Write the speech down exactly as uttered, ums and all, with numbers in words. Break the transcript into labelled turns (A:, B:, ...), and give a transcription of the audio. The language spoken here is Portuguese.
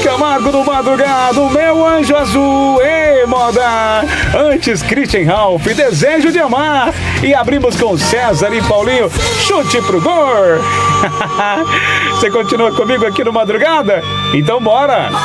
A: Camargo do Madrugado, meu anjo azul, ei, moda. Antes, Christian Ralph, Desejo de Amar. E abrimos com César e Paulinho, Chute pro Gol. Você continua comigo aqui no Madrugada? Então bora!